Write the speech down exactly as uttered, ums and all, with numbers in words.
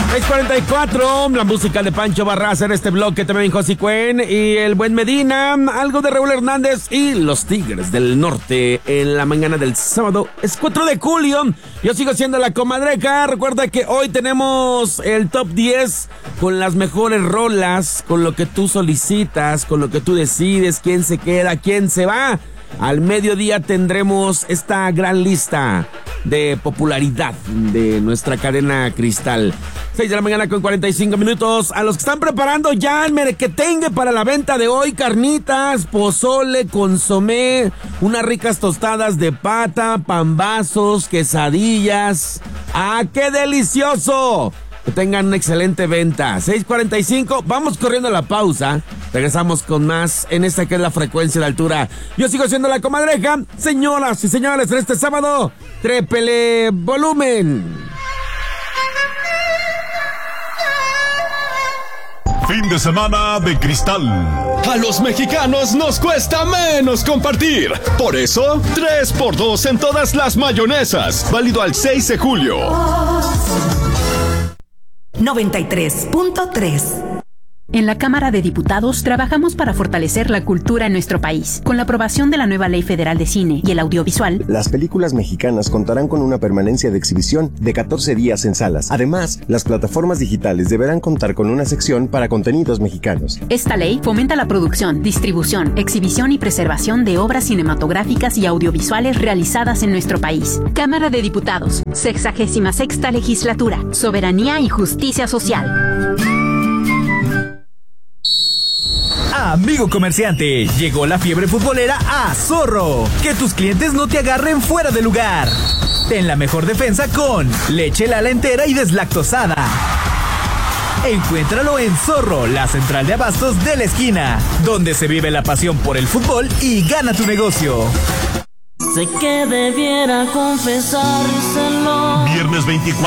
seis cuarenta y cuatro, la música de Pancho Barraza en este bloque, también Josie Cuen y el buen Medina, algo de Raúl Hernández y los Tigres del Norte en la mañana del sábado. Es cuatro de julio, yo sigo siendo la comadreja. Recuerda que hoy tenemos el top diez con las mejores rolas, con lo que tú solicitas, con lo que tú decides, quién se queda, quién se va. Al mediodía tendremos esta gran lista de popularidad de nuestra cadena Cristal. seis de la mañana con cuarenta y cinco minutos. A los que están preparando ya el merequetengue para la venta de hoy, carnitas, pozole, consomé, unas ricas tostadas de pata, pambazos, quesadillas. ¡Ah, qué delicioso! Que tengan una excelente venta. seis cuarenta y cinco, vamos corriendo a la pausa. Regresamos con más en esta que es la frecuencia de altura. Yo sigo siendo la comadreja. Señoras y señores, en este sábado, trépele volumen. Fin de semana de Cristal. A los mexicanos nos cuesta menos compartir. Por eso, tres por dos en todas las mayonesas. Válido al seis de julio. noventa y tres punto tres. En la Cámara de Diputados trabajamos para fortalecer la cultura en nuestro país. Con la aprobación de la nueva Ley Federal de Cine y el Audiovisual, las películas mexicanas contarán con una permanencia de exhibición de catorce días en salas. Además, las plataformas digitales deberán contar con una sección para contenidos mexicanos. Esta ley fomenta la producción, distribución, exhibición y preservación de obras cinematográficas y audiovisuales realizadas en nuestro país. Cámara de Diputados, sexagésima sexta legislatura, soberanía y justicia social. Amigo comerciante, llegó la fiebre futbolera a Zorro. Que tus clientes no te agarren fuera de lugar. Ten la mejor defensa con leche Lala entera y deslactosada. Encuéntralo en Zorro, la central de abastos de la esquina, donde se vive la pasión por el fútbol y gana tu negocio. Sé que debiera confesárselo. Viernes veinticuatro.